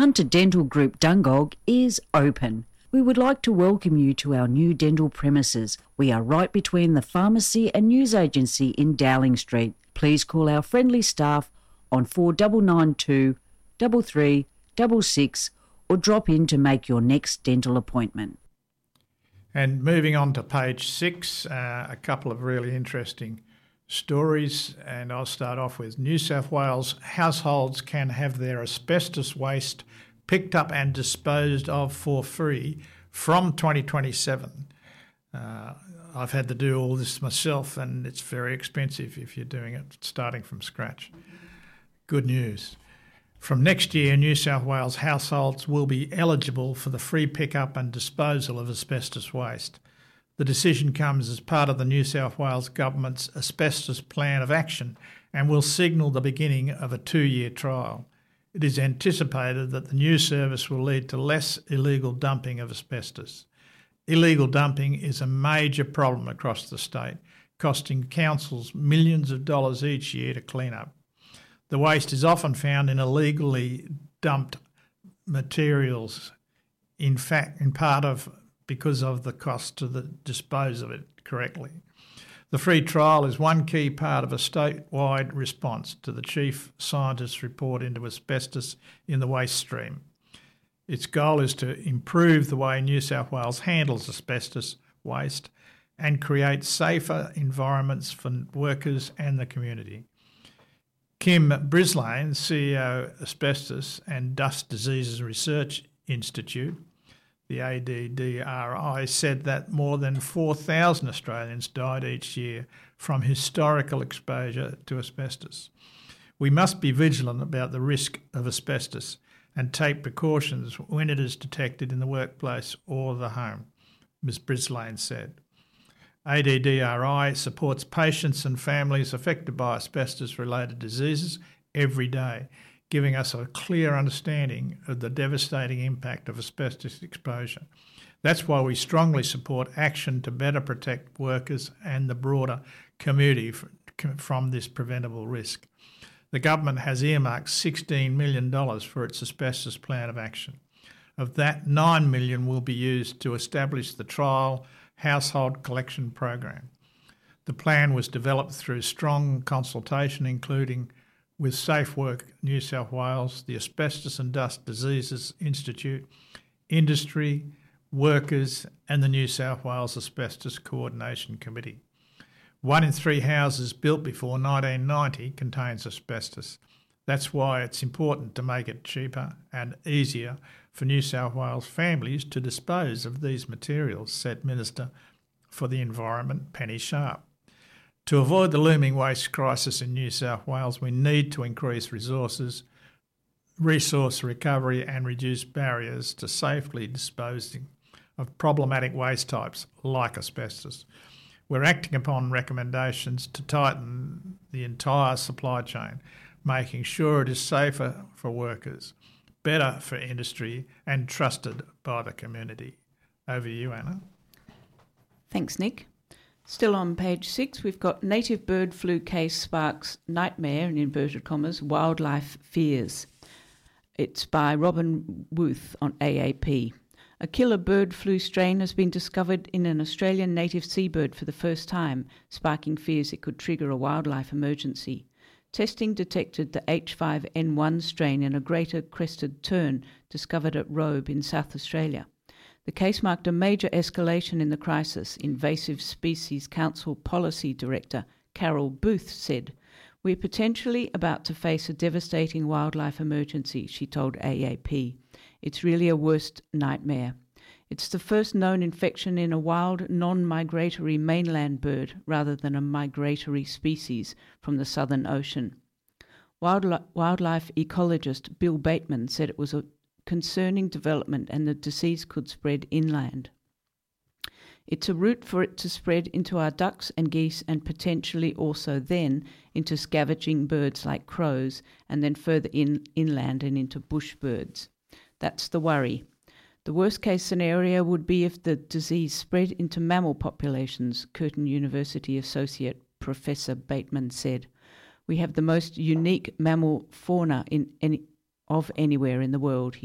Hunter Dental Group Dungog is open. We would like to welcome you to our new dental premises. We are right between the pharmacy and news agency in Dowling Street. Please call our friendly staff on 4992 3366 or drop in to make your next dental appointment. And moving on to page 6, a couple of really interesting stories, and I'll start off with New South Wales households can have their asbestos waste picked up and disposed of for free from 2027. I've had to do all this myself, and it's very expensive if you're doing it starting from scratch. Good news. From next year, New South Wales households will be eligible for the free pickup and disposal of asbestos waste. The decision comes as part of the New South Wales Government's Asbestos Plan of Action and will signal the beginning of a 2-year trial. It is anticipated that the new service will lead to less illegal dumping of asbestos. Illegal dumping is a major problem across the state, costing councils millions of dollars each year to clean up. The waste is often found in illegally dumped materials, in part because of the cost to dispose of it correctly. The free trial is one key part of a statewide response to the Chief Scientist's report into asbestos in the waste stream. Its goal is to improve the way New South Wales handles asbestos waste and create safer environments for workers and the community. Kim Brislane, CEO Asbestos and Dust Diseases Research Institute, the ADDRI, said that more than 4,000 Australians died each year from historical exposure to asbestos. We must be vigilant about the risk of asbestos and take precautions when it is detected in the workplace or the home, Ms Brislane said. ADDRI supports patients and families affected by asbestos-related diseases every day, giving us a clear understanding of the devastating impact of asbestos exposure. That's why we strongly support action to better protect workers and the broader community from this preventable risk. The government has earmarked $16 million for its asbestos plan of action. Of that, $9 million will be used to establish the trial household collection program. The plan was developed through strong consultation, including with Safe Work New South Wales, the Asbestos and Dust Diseases Institute, industry, workers and the New South Wales Asbestos Coordination Committee. 1 in 3 houses built before 1990 contains asbestos. That's why it's important to make it cheaper and easier for New South Wales families to dispose of these materials, said Minister for the Environment Penny Sharp. To avoid the looming waste crisis in New South Wales, we need to increase resource recovery and reduce barriers to safely disposing of problematic waste types like asbestos. We're acting upon recommendations to tighten the entire supply chain, making sure it is safer for workers, better for industry and trusted by the community. Over to you, Anna. Thanks, Nick. Still on page 6, we've got native bird flu case sparks nightmare, in inverted commas, wildlife fears. It's by Robin Wuth on AAP. A killer bird flu strain has been discovered in an Australian native seabird for the first time, sparking fears it could trigger a wildlife emergency. Testing detected the H5N1 strain in a greater crested tern discovered at Robe in South Australia. The case marked a major escalation in the crisis, Invasive Species Council Policy Director Carol Booth said. We're potentially about to face a devastating wildlife emergency, she told AAP. It's really a worst nightmare. It's the first known infection in a wild, non-migratory mainland bird rather than a migratory species from the Southern Ocean. Wildlife ecologist Bill Bateman said it was a concerning development and the disease could spread inland. It's a route for it to spread into our ducks and geese and potentially also then into scavenging birds like crows and then further inland and into bush birds. That's the worry. The worst case scenario would be if the disease spread into mammal populations, Curtin University associate Professor Bateman said. We have the most unique mammal fauna of anywhere in the world,